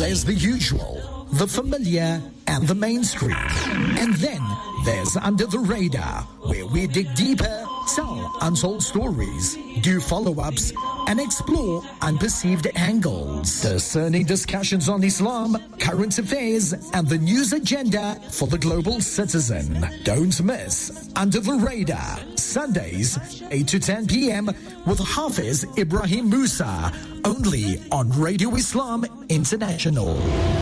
There's the usual, the familiar, and the mainstream. And then there's Under the Radar, where we dig deeper, tell untold stories, do follow-ups, and explore unperceived angles. Discerning discussions on Islam, current affairs, and the news agenda for the global citizen. Don't miss Under the Radar, Sundays, 8 to 10 p.m. with Hafiz Ibrahim Musa, only on Radio Islam International.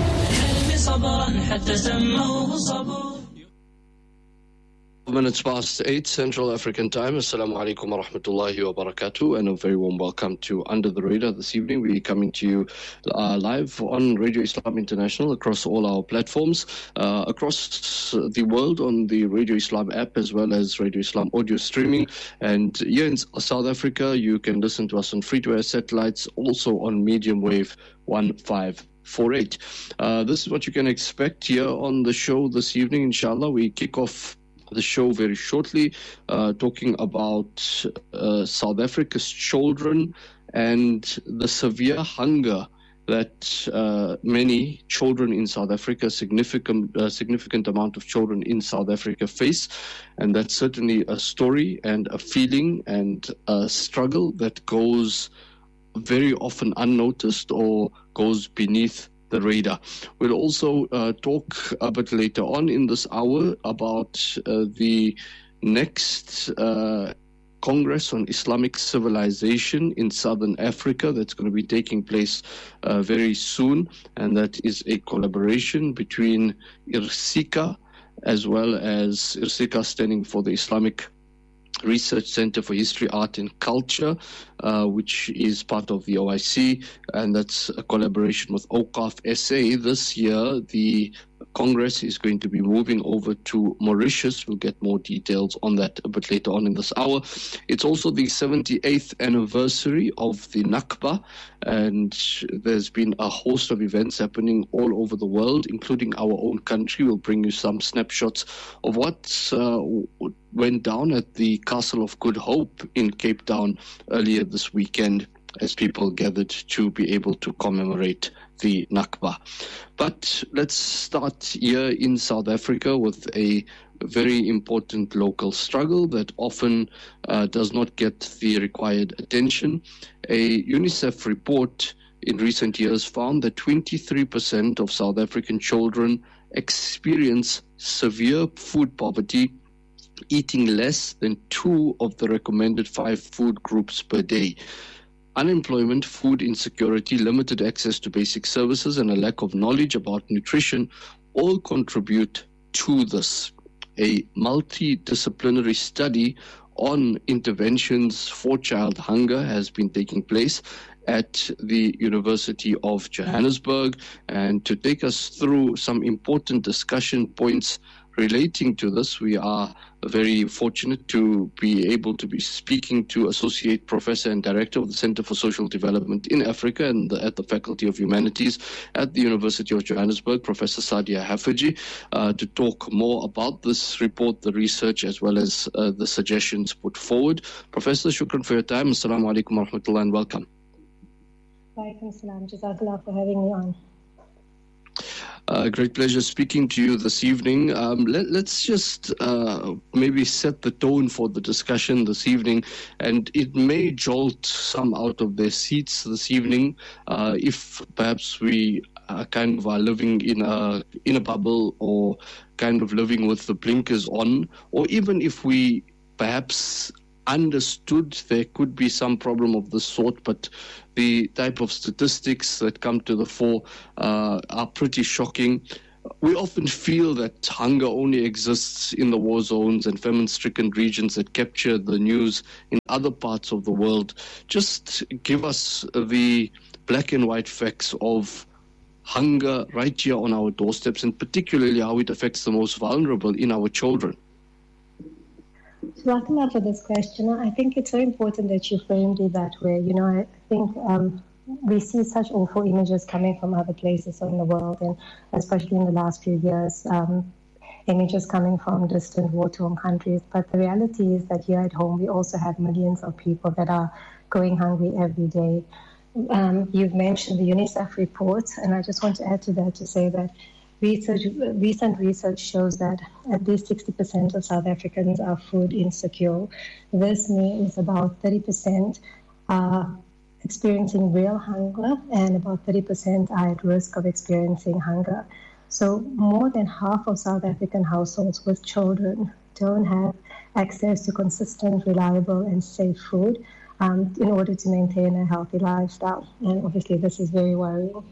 12 minutes past 8 Central African Time. Assalamu alaikum wa rahmatullahi wa barakatuh, and a very warm welcome to Under the Radar this evening. We're coming to you live on Radio Islam International across all our platforms, across the world on the Radio Islam app, as well as Radio Islam audio streaming. And here in South Africa, you can listen to us on free-to-air satellites, also on medium wave 1548. This is what you can expect here on the show this evening. Inshallah, we kick off the show very shortly, talking about South Africa's children and the severe hunger that many children in South Africa, significant amount of children in South Africa face. And that's certainly a story and a feeling and a struggle that goes very often unnoticed or goes beneath the radar. We'll also talk a bit later on in this hour about the next Congress on Islamic Civilization in Southern Africa that's going to be taking place very soon, and that is a collaboration between IRSICA, as well as IRSICA standing for the Islamic Research Center for History, Art and Culture, which is part of the OIC, and that's a collaboration with OCAF SA. This year, the Congress is going to be moving over to Mauritius. We'll get more details on that a bit later on in this hour. It's also the 78th anniversary of the Nakba, and there's been a host of events happening all over the world, including our own country. We'll bring you some snapshots of what went down at the Castle of Good Hope in Cape Town earlier this weekend, as people gathered to be able to commemorate the Nakba. But let's start here in South Africa with a very important local struggle that often does not get the required attention. A UNICEF report in recent years found that 23% of South African children experience severe food poverty, eating less than 2 of the recommended 5 food groups per day. Unemployment, food insecurity, limited access to basic services, and a lack of knowledge about nutrition all contribute to this. A multidisciplinary study on interventions for child hunger has been taking place at the University of Johannesburg. And to take us through some important discussion points relating to this, we are very fortunate to be able to be speaking to Associate Professor and Director of the Center for Social Development in Africa and at the Faculty of Humanities at the University of Johannesburg, Professor Sadia Haffajee, to talk more about this report, the research, as well as the suggestions put forward. Professor, shukran for your time. Assalamu alaikum wa rahmatullah, and welcome. Walaikum salam. Jazakallah for having me on. Great pleasure speaking to you this evening. Let's just maybe set the tone for the discussion this evening, and it may jolt some out of their seats this evening if perhaps we kind of are living in a bubble, or kind of living with the blinkers on, or even if we perhaps understood there could be some problem of this sort, but the type of statistics that come to the fore are pretty shocking. We often feel that hunger only exists in the war zones and famine-stricken regions that capture the news in other parts of the world. Just give us the black and white facts of hunger right here on our doorsteps, and particularly how it affects the most vulnerable in our children. Jazakallah for this question. I think it's so important that you framed it that way. You know, I think we see such awful images coming from other places in the world, and especially in the last few years, images coming from distant war-torn countries. But the reality is that here at home, we also have millions of people that are going hungry every day. you've mentioned the UNICEF report, and I just want to add to that to say that recent research shows that at least 60% of South Africans are food insecure. This means about 30% are experiencing real hunger, and about 30% are at risk of experiencing hunger. So more than half of South African households with children don't have access to consistent, reliable, and safe food in order to maintain a healthy lifestyle. And obviously this is very worrying.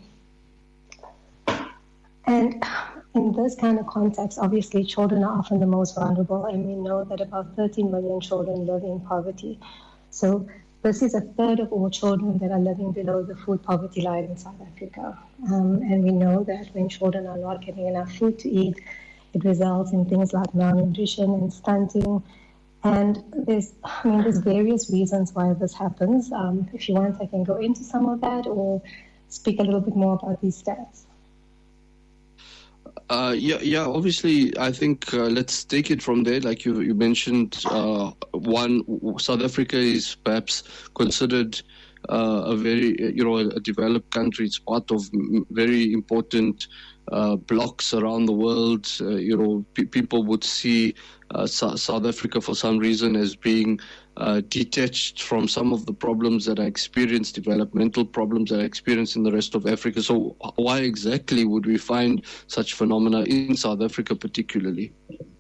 And in this kind of context, obviously children are often the most vulnerable, and we know that about 13 million children live in poverty. So this is a third of all children that are living below the food poverty line in South Africa. And we know that when children are not getting enough food to eat, it results in things like malnutrition and stunting. And there's various reasons why this happens. If you want, I can go into some of that or speak a little bit more about these stats. Obviously, I think let's take it from there. Like you mentioned, South Africa is perhaps considered a very, a developed country. It's part of very important blocks around the world. People would see South Africa for some reason as being detached from some of the problems that are experienced, developmental problems that are experienced in the rest of Africa. So why exactly would we find such phenomena in South Africa particularly?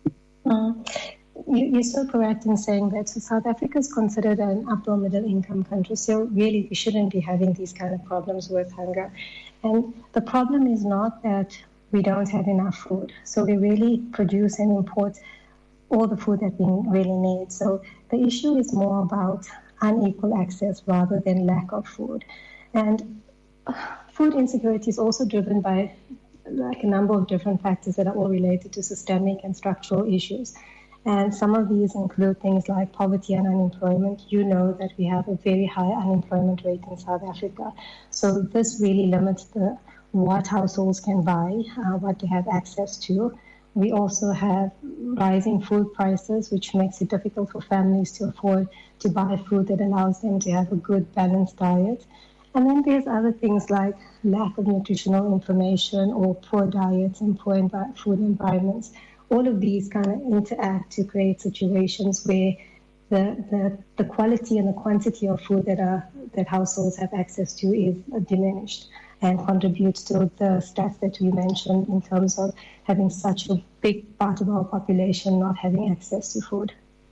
You're so correct in saying that. So South Africa is considered an upper middle income country. So really, we shouldn't be having these kind of problems with hunger. And the problem is not that we don't have enough food. So we really produce and import all the food that we really need. So the issue is more about unequal access rather than lack of food. And food insecurity is also driven by like a number of different factors that are all related to systemic and structural issues. And some of these include things like poverty and unemployment. You know that we have a very high unemployment rate in South Africa. So this really limits what households can buy, what they have access to. We also have rising food prices, which makes it difficult for families to afford to buy food that allows them to have a good, balanced diet. And then there's other things like lack of nutritional information or poor diets and poor food environments. All of these kind of interact to create situations where the quality and the quantity of food that households have access to is diminished, and contributes to the stats that we mentioned in terms of having such a big part of our population not having access to food.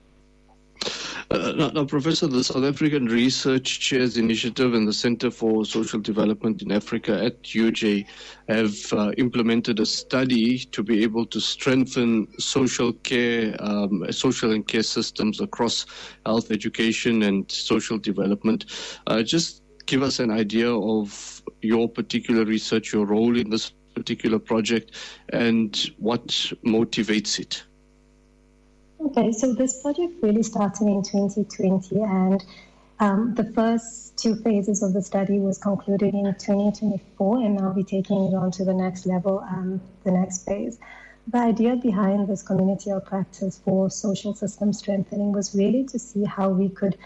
Now, Professor, the South African Research Chairs Initiative and the Center for Social Development in Africa at UJ have implemented a study to be able to strengthen social and care systems across health, education, and social development. Just give us an idea of your particular research, your role in this particular project, and what motivates it. Okay, so this project really started in 2020, and the first two phases of the study was concluded in 2024, and now we're taking it on to the next level, the next phase. The idea behind this community of practice for social system strengthening was really to see how we could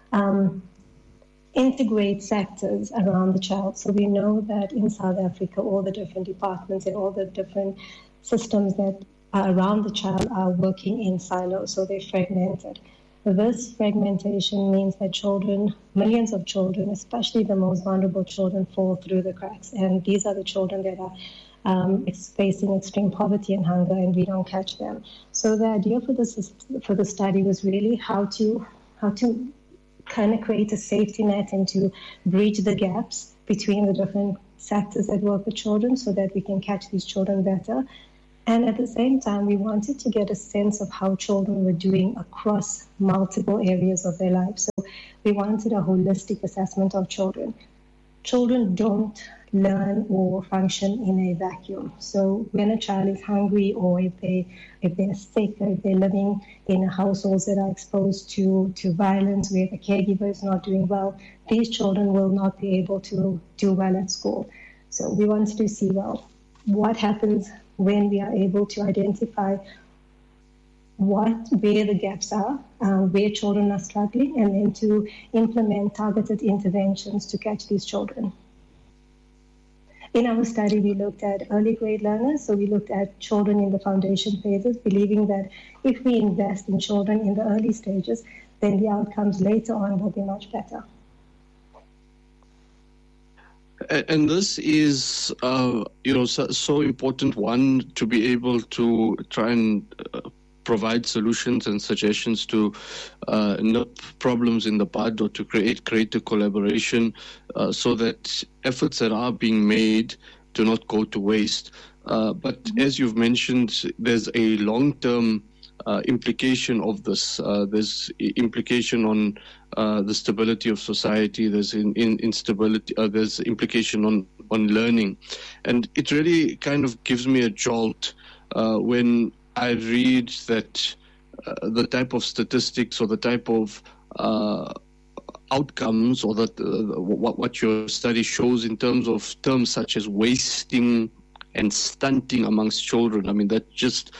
integrate sectors around the child. So we know that in South Africa, all the different departments and all the different systems that around the child are working in silos, so they're fragmented. This fragmentation means that children, millions of children, especially the most vulnerable children, fall through the cracks. And these are the children that are facing extreme poverty and hunger, and we don't catch them. So the idea for the study was really how to kind of create a safety net and to bridge the gaps between the different sectors that work with children so that we can catch these children better. And at the same time, we wanted to get a sense of how children were doing across multiple areas of their lives. So we wanted a holistic assessment of children. Children don't learn or function in a vacuum. So when a child is hungry, or if they're sick, or if they're living in households that are exposed to violence, where the caregiver is not doing well, these children will not be able to do well at school. So we wanted to see, well, what happens when we are able to identify where the gaps are, where children are struggling, and then to implement targeted interventions to catch these children. In our study, we looked at early grade learners, so we looked at children in the foundation phases, believing that if we invest in children in the early stages, then the outcomes later on will be much better. And this is, so important, one, to be able to try and provide solutions and suggestions to nip problems in the bud, or to create greater collaboration so that efforts that are being made do not go to waste. But as you've mentioned, there's a long-term implication of this. There's implication on the stability of society. There's instability. There's implication on learning, and it really kind of gives me a jolt when I read that the type of statistics or the type of outcomes, or that what your study shows in terms of terms such as wasting and stunting amongst children. I mean, that just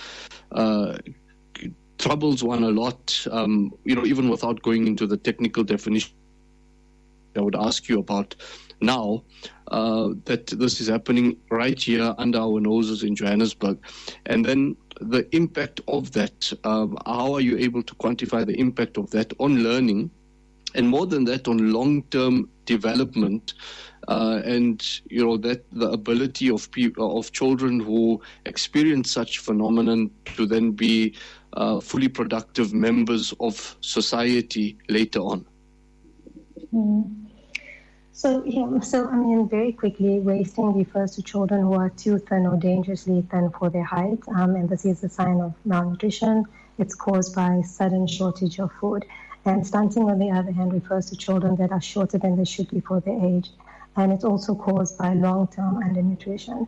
troubles one a lot, even without going into the technical definition I would ask you about now, that this is happening right here under our noses in Johannesburg. And then the impact of that, how are you able to quantify the impact of that on learning, and more than that, on long-term development, and that the ability of children who experience such phenomenon to then be fully productive members of society later on? So I mean, very quickly, wasting refers to children who are too thin or dangerously thin for their height, and this is a sign of malnutrition. It's caused by sudden shortage of food. And stunting, on the other hand, refers to children that are shorter than they should be for their age, and it's also caused by long-term undernutrition.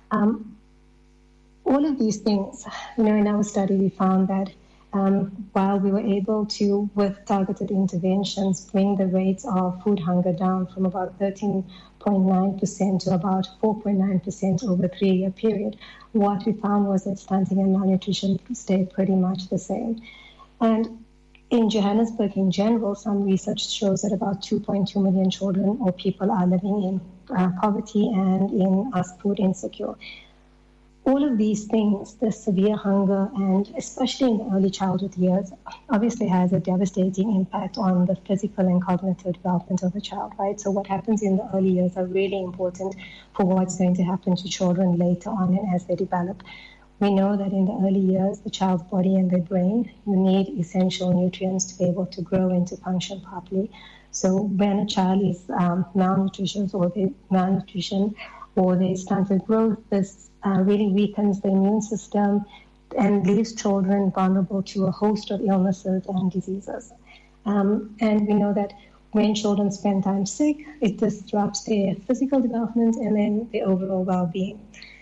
All of these things, in our study, we found that while we were able to, with targeted interventions, bring the rates of food hunger down from about 13.9% to about 4.9% over a 3-year period, what we found was that stunting and malnutrition stayed pretty much the same. And in Johannesburg in general, some research shows that about 2.2 million children or people are living in poverty and are food insecure. All of these things, the severe hunger, and especially in the early childhood years, obviously has a devastating impact on the physical and cognitive development of a child, right? So what happens in the early years are really important for what's going to happen to children later on and as they develop. We know that in the early years, the child's body and their brain, you need essential nutrients to be able to grow and to function properly. So when a child is malnutrition or they stunted growth, this really weakens the immune system and leaves children vulnerable to a host of illnesses and diseases. And we know that when children spend time sick, it disrupts their physical development and then their overall well-being.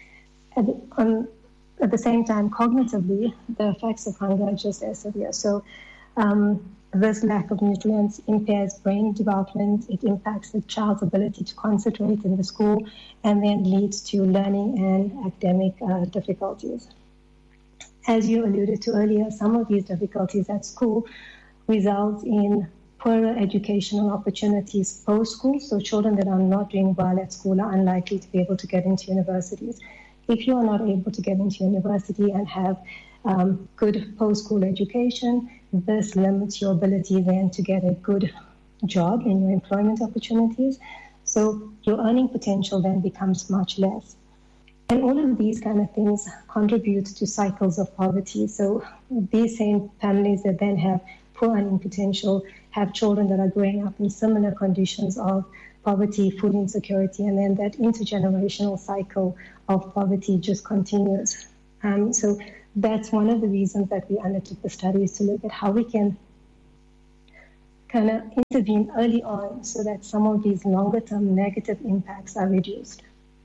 At the same time, cognitively, the effects of hunger are just as severe. So this lack of nutrients impairs brain development. It impacts the child's ability to concentrate in the school, and then leads to learning and academic difficulties. As you alluded to earlier, some of these difficulties at school result in poorer educational opportunities post-school. So children that are not doing well at school are unlikely to be able to get into universities. If you are not able to get into university and have good post-school education, this limits your ability then to get a good job in your employment opportunities. So your earning potential then becomes much less. And all of these kind of things contribute to cycles of poverty. So these same families that then have poor earning potential have children that are growing up in similar conditions of poverty, food insecurity, and then that intergenerational cycle of poverty just continues. So that's one of the reasons that we undertook the study, is to look at how we can kind of intervene early on so that some of these longer-term negative impacts are reduced.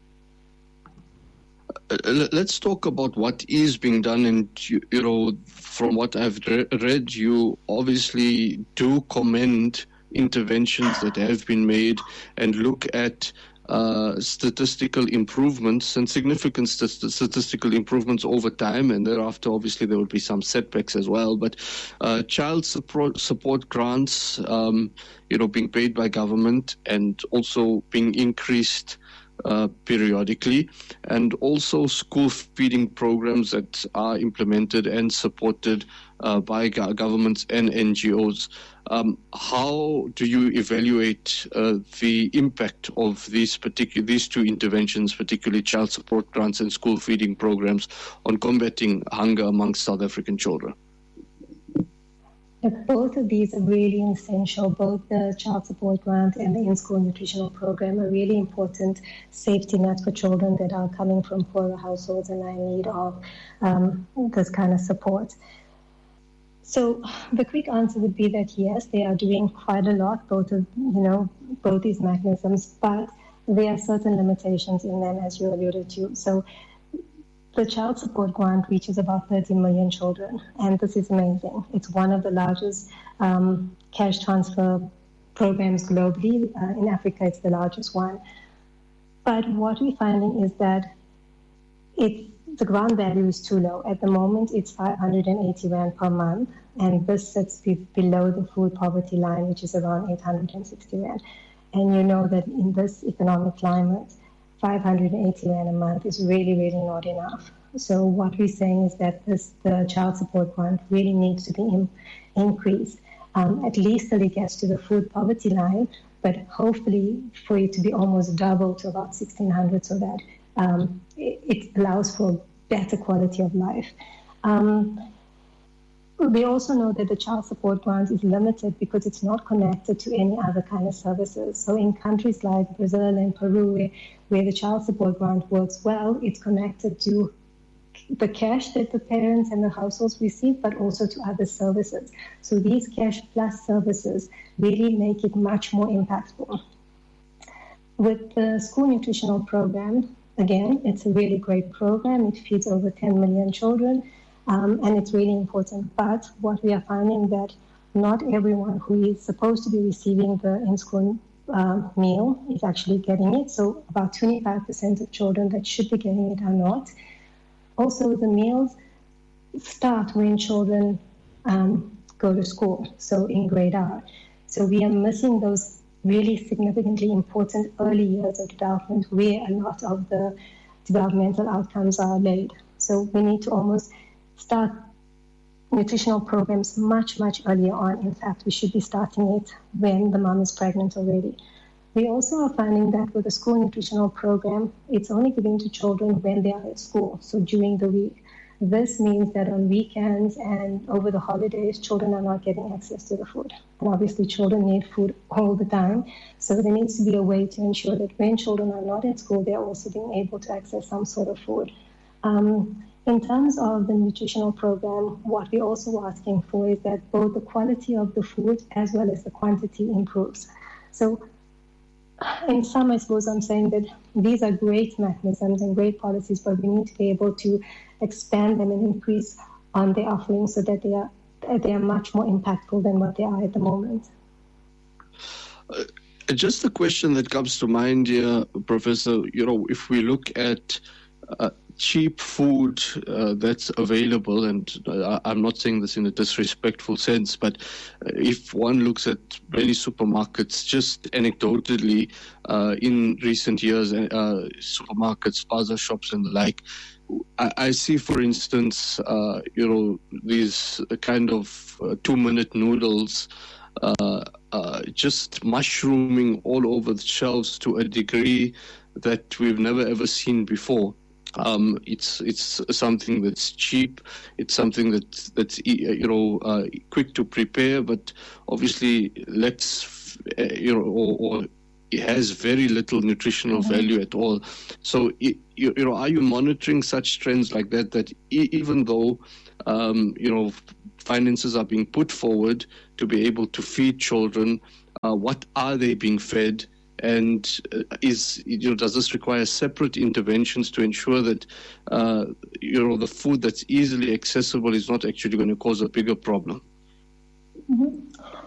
Let's talk about what is being done. And, from what I've read, you obviously do commend interventions that have been made and look at statistical improvements and significant statistical improvements over time, and thereafter obviously there will be some setbacks as well. But child support grants, being paid by government and also being increased periodically, and also school feeding programs that are implemented and supported by governments and NGOs. How do you evaluate the impact of these two interventions, particularly child support grants and school feeding programs, on combating hunger amongst South African children? Both of these are really essential. Both the child support grant and the in-school nutritional program are really important safety nets for children that are coming from poorer households and are in need of this kind of support. So the quick answer would be that yes, they are doing quite a lot, both these mechanisms, but there are certain limitations in them, as you alluded to. So the child support grant reaches about 30 million children, and this is amazing. It's one of the largest cash transfer programs globally. In Africa, it's the largest one. But what we're finding is that the grant value is too low. At the moment, it's 580 Rand per month, and this sits below the food poverty line, which is around 860 Rand. And you know that in this economic climate, 580 Rand a month is really, really not enough. So what we're saying is that the child support grant really needs to be increased, at least till it gets to the food poverty line, but hopefully for it to be almost double to about 1,600, so that it allows for better quality of life. We also know that the child support grant is limited because it's not connected to any other kind of services. So in countries like Brazil and Peru, where the child support grant works well, it's connected to the cash that the parents and the households receive, but also to other services. So these cash plus services really make it much more impactful. With the school nutritional program, again, it's a really great program. It feeds over 10 million children. And it's really important. But what we are finding that not everyone who is supposed to be receiving the in-school meal is actually getting it. So about 25% of children that should be getting it are not. Also, the meals start when children go to school, so in grade R. So we are missing those really significantly important early years of development where a lot of the developmental outcomes are laid. So we need to almost start nutritional programs much, much earlier on. In fact, we should be starting it when the mom is pregnant already. We also are finding that with the school nutritional program, it's only given to children when they are at school, so during the week. This means that on weekends and over the holidays, children are not getting access to the food. And obviously, children need food all the time. So there needs to be a way to ensure that when children are not at school, they're also being able to access some sort of food. In terms of the nutritional program, what we're also asking for is that both the quality of the food as well as the quantity improves. So in sum, I suppose I'm saying that these are great mechanisms and great policies, but we need to be able to expand them and increase on their offerings so that they are much more impactful than what they are at the moment. Just a question that comes to mind here, Professor, if we look at cheap food that's available, and I'm not saying this in a disrespectful sense, but if one looks at many supermarkets, just anecdotally, in recent years, supermarkets, bazaar shops and the like, I see, for instance, these kind of 2-minute noodles just mushrooming all over the shelves to a degree that we've never ever seen before. It's something that's cheap. It's something that's quick to prepare, but obviously lacks or it has very little nutritional value at all. So are you monitoring such trends like that? That even though finances are being put forward to be able to feed children, what are they being fed? And does this require separate interventions to ensure that the food that's easily accessible is not actually going to cause a bigger problem? Mm-hmm.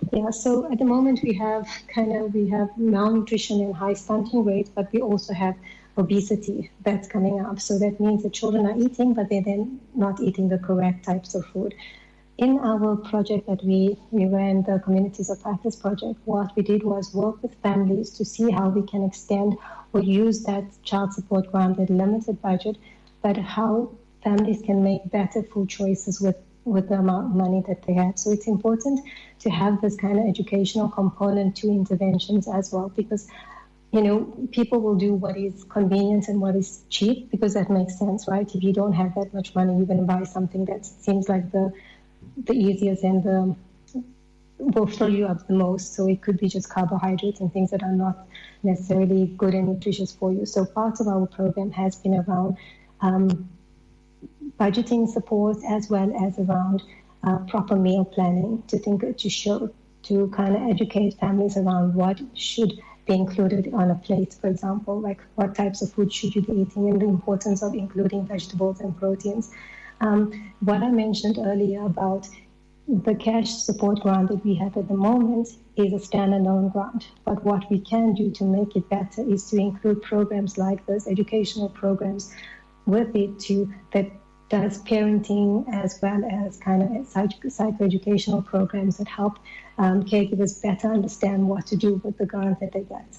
Yeah, so at the moment we have malnutrition and high stunting rates, but we also have obesity that's coming up. So that means the children are eating, but they're then not eating the correct types of food. In our project that we ran, the Communities of Practice project, what we did was work with families to see how we can extend or use that child support grant, that limited budget, but how families can make better food choices with the amount of money that they have. So it's important to have this kind of educational component to interventions as well, because people will do what is convenient and what is cheap, because that makes sense, right? If you don't have that much money, you're going to buy something that seems like the easiest and will fill you up the most. So it could be just carbohydrates and things that are not necessarily good and nutritious for you. So part of our program has been around budgeting support, as well as around proper meal planning, to kind of educate families around what should be included on a plate, for example, like what types of food should you be eating, and the importance of including vegetables and proteins. What I mentioned earlier about the cash support grant that we have at the moment is a standalone grant. But what we can do to make it better is to include programs like this, educational programs with it that does parenting, as well as kind of psychoeducational programs that help caregivers better understand what to do with the grant that they get.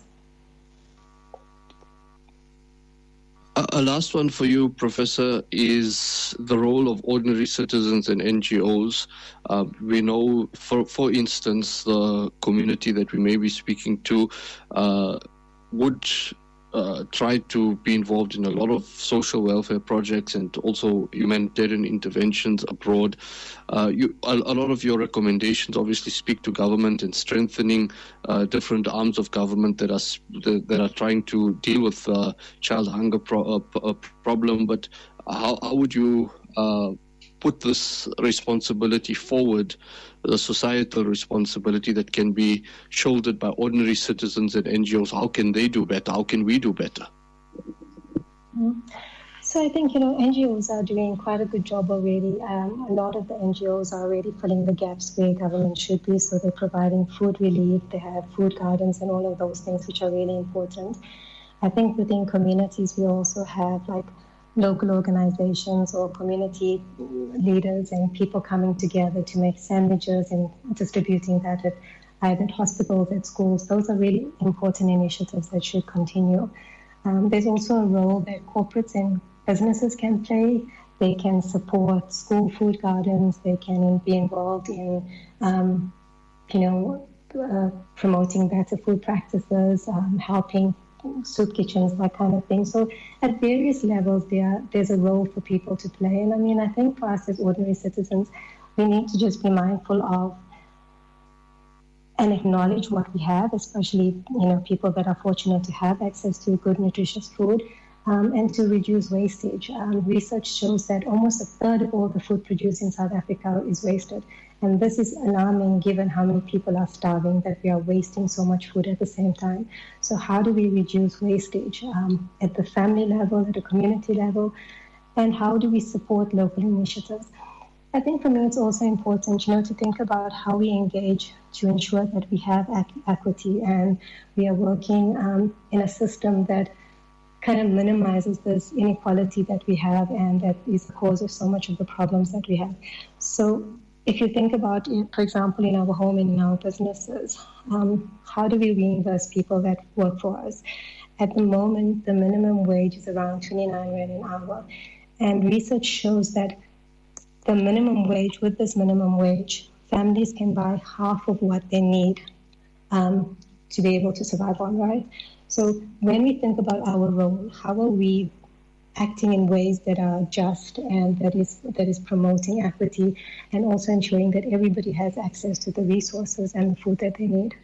A last one for you, Professor, is the role of ordinary citizens and NGOs. We know, for instance, the community that we may be speaking to would try to be involved in a lot of social welfare projects and also humanitarian interventions abroad. A lot of your recommendations obviously speak to government and strengthening different arms of government that are trying to deal with child hunger problem. But how would you put this responsibility forward, the societal responsibility that can be shouldered by ordinary citizens and NGOs? How can they do better? How can we do better? So I think, NGOs are doing quite a good job already. A lot of the NGOs are already filling the gaps where government should be. So they're providing food relief, they have food gardens and all of those things, which are really important. I think within communities, we also have local organizations or community leaders and people coming together to make sandwiches and distributing that at either hospitals, at schools. Those are really important initiatives that should continue. There's also a role that corporates and businesses can play. They can support school food gardens. They can be involved in, promoting better food practices, helping soup kitchens, that kind of thing. So at various levels, there's a role for people to play. And I think for us as ordinary citizens, we need to just be mindful of and acknowledge what we have, especially, people that are fortunate to have access to good, nutritious food, and to reduce wastage. Research shows that almost a third of all the food produced in South Africa is wasted. And this is alarming given how many people are starving, that we are wasting so much food at the same time. So how do we reduce wastage at the family level, at the community level, and how do we support local initiatives? I think for me it's also important, to think about how we engage to ensure that we have equity and we are working in a system that kind of minimizes this inequality that we have and that is the cause of so much of the problems that we have. So if you think about it, for example, in our home and in our businesses, how do we reimburse people that work for us? At the moment, the minimum wage is around 29 Rand an hour. And research shows that the minimum wage, with this minimum wage, families can buy half of what they need to be able to survive on, right? So when we think about our role, how are we acting in ways that are just and that is promoting equity and also ensuring that everybody has access to the resources and the food that they need?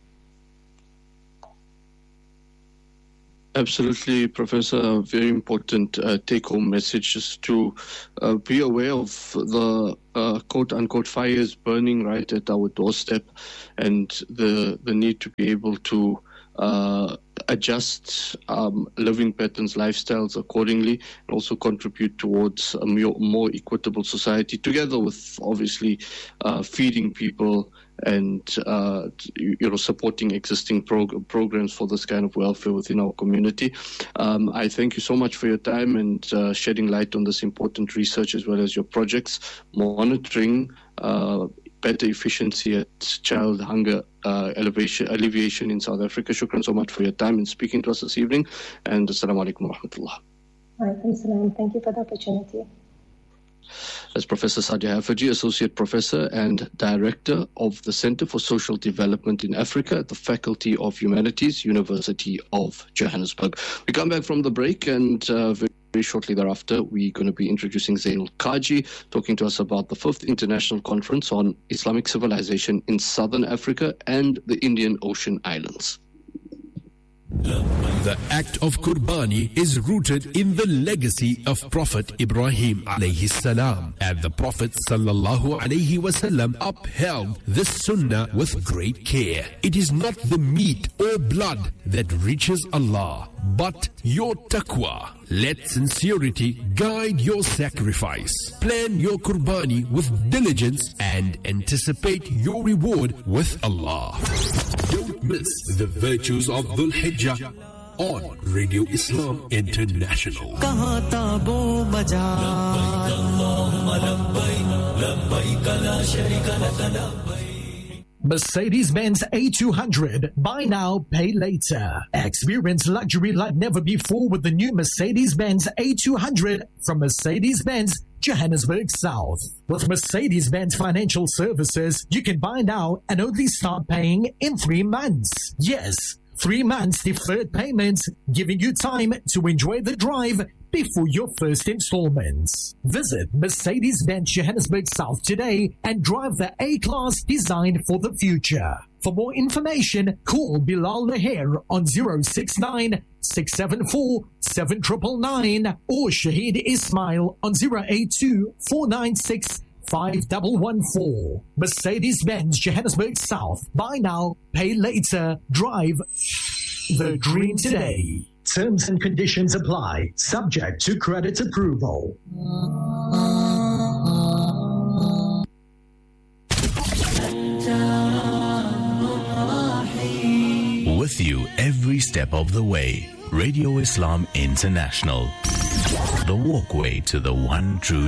Absolutely, Professor. A very important take-home message is to be aware of the quote-unquote fires burning right at our doorstep, and the need to be able to adjust living patterns, lifestyles accordingly, and also contribute towards a more equitable society, together with obviously feeding people and supporting existing programs for this kind of welfare within our community. I thank you so much for your time and shedding light on this important research as well as your projects, monitoring better efficiency at child hunger alleviation in South Africa. Shukran so much for your time and speaking to us this evening. And assalamu alaikum wa rahmatullah. Thank you for the opportunity. That's Professor Sadia Haffajee, Associate Professor and Director of the Center for Social Development in Africa at the Faculty of Humanities, University of Johannesburg. We come back from the break, and very shortly thereafter, we're going to be introducing Zainul Kaji, talking to us about the 5th International Conference on Islamic Civilization in Southern Africa and the Indian Ocean Islands. The act of Qurbani is rooted in the legacy of Prophet Ibrahim alayhi salam, and the Prophet sallallahu alayhi wasallam upheld the sunnah with great care. It is not the meat or blood that reaches Allah, but your taqwa. Let sincerity guide your sacrifice. Plan your Qurbani with diligence and anticipate your reward with Allah. Don't miss the virtues of Dhul Hijjah on Radio Islam International. Mercedes-Benz A200. Buy now, pay later. Experience luxury like never before with the new Mercedes-Benz A200 from Mercedes-Benz Johannesburg South. With Mercedes-Benz Financial Services, you can buy now and only start paying in 3 months. Yes, 3 months deferred payments, giving you time to enjoy the drive before your first installments. Visit Mercedes-Benz Johannesburg South today and drive the A-Class designed for the future. For more information, call Bilal Laher on 069-674-7999 or Shahid Ismail on 082-496-5114. Mercedes-Benz Johannesburg South. Buy now, pay later. Drive the dream today. Terms and conditions apply. Subject to credit approval. With you every step of the way. Radio Islam International. The walkway to the one true